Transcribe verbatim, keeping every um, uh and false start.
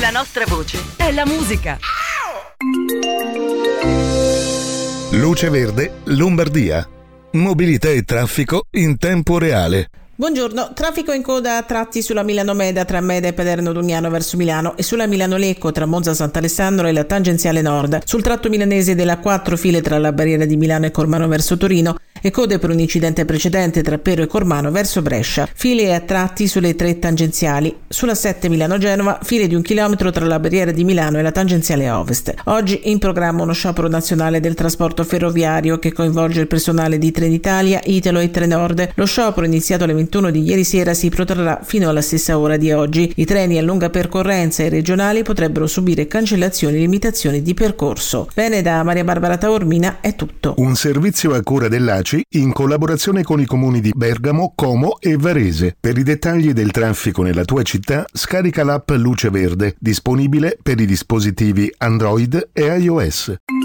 La nostra voce è la musica. Luce Verde, Lombardia. Mobilità e traffico in tempo reale. Buongiorno, traffico in coda a tratti sulla Milano-Meda tra Meda e Paderno Dugnano verso Milano e sulla Milano-Lecco tra Monza Sant'Alessandro e la tangenziale nord. Sul tratto milanese della quattro file tra la barriera di Milano e Cormano verso Torino e code per un incidente precedente tra Pero e Cormano verso Brescia. File a tratti sulle tre tangenziali. Sulla sette Milano-Genova, file di un chilometro tra la barriera di Milano e la tangenziale ovest. Oggi in programma uno sciopero nazionale del trasporto ferroviario che coinvolge il personale di Trenitalia, Italo e Trenord. Lo sciopero, iniziato alle ventuno di ieri sera, si protrarrà fino alla stessa ora di oggi. I treni a lunga percorrenza e regionali potrebbero subire cancellazioni e limitazioni di percorso. Bene, da Maria Barbara Taormina è tutto. Un servizio a cura dell'A C I in collaborazione con i comuni di Bergamo, Como e Varese. Per i dettagli del traffico nella tua città, scarica l'app Luce Verde, disponibile per i dispositivi Android e iOS.